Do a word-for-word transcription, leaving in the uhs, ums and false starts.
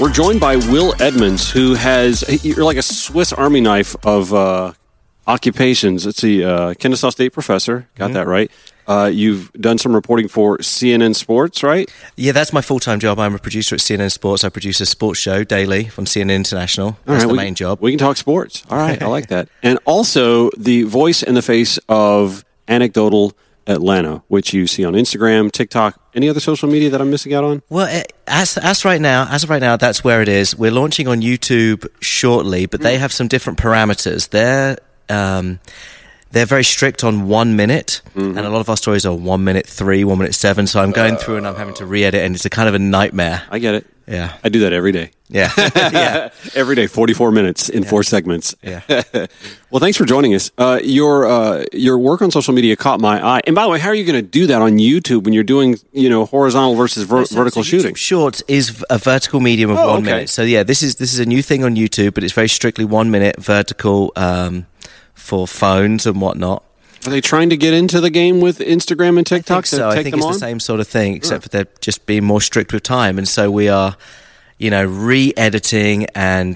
We're joined by Will Edmonds, who has, you're like a Swiss Army knife of uh, occupations. Let's see, uh, Kennesaw State professor, got mm-hmm. that right. Uh, you've done some reporting for C N N Sports, right? Yeah, that's my full-time job. I'm a producer at C N N Sports. I produce a sports show daily from C N N International. That's right, the we, main job. We can talk sports. All right, I like that. And also the voice and the face of Anecdotal Atlanta, which you see on Instagram, TikTok, any other social media that I'm missing out on? Well, as as right now, as of right now, that's where it is. We're launching on YouTube shortly, but they have some different parameters. They're um, they're very strict on one minute, mm-hmm. and a lot of our stories are one minute three, one minute seven. So I'm going uh, through and I'm having to re-edit, and it's a kind of a nightmare. I get it. Yeah, I do that every day. Yeah, yeah, every day, forty-four minutes in yeah. four segments. Yeah. Well, thanks for joining us. Uh, your uh, your work on social media caught my eye. And by the way, how are you going to do that on YouTube when you're doing, you know, horizontal versus ver- so, vertical so shooting? YouTube Shorts is a vertical medium of oh, one okay. minute. So yeah, this is this is a new thing on YouTube, but it's very strictly one minute vertical um, for phones and whatnot. Are they trying to get into the game with Instagram and TikTok? I think so. I think it's on? the same sort of thing, except right. for they're just being more strict with time. And so we are, you know, re-editing and